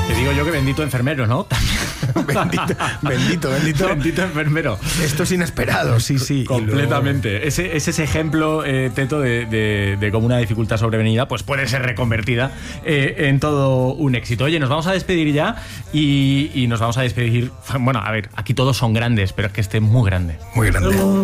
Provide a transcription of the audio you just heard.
Te digo yo que bendito enfermero, ¿no? Bendito. Bendito enfermero. Esto es inesperado, sí. Completamente. Es ese ejemplo, Teto, de cómo una dificultad sobrevenida pues puede ser reconvertida en todo un éxito. Oye, nos vamos a despedir ya y nos vamos a despedir... Bueno, a ver, aquí todos son grandes, pero es que este es muy grande. Muy grande.